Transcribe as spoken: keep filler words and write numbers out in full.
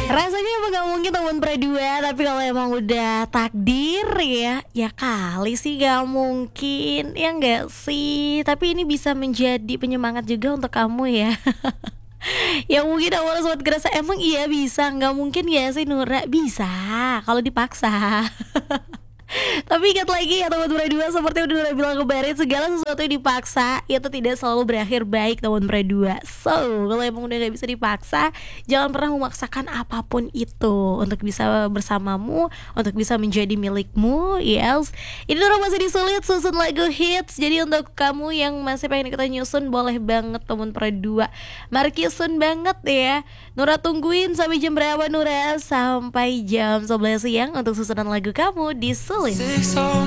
Rasanya emang gak mungkin teman berdua, tapi kalau emang udah takdir ya, ya kali sih gak mungkin, ya gak sih? Tapi ini bisa menjadi penyemangat juga untuk kamu ya. Yang mungkin awalnya sempat ngerasa emang iya bisa, nggak mungkin ya sih Nura? Bisa, kalau dipaksa. Tapi ingat lagi ya teman berdua, seperti yang udah bilang kemarin, segala sesuatu yang dipaksa itu tidak selalu berakhir baik teman berdua. So, kalau emang udah gak bisa dipaksa, jangan pernah memaksakan apapun itu untuk bisa bersamamu, untuk bisa menjadi milikmu. Yes, ini Nura masih disulit susun lagu hits. Jadi untuk kamu yang masih pengen kita nyusun, boleh banget teman berdua, mari sun banget ya. Nura tungguin sampai jam berapa Nura? Sampai jam sebelas siang untuk susunan lagu kamu di Sulit.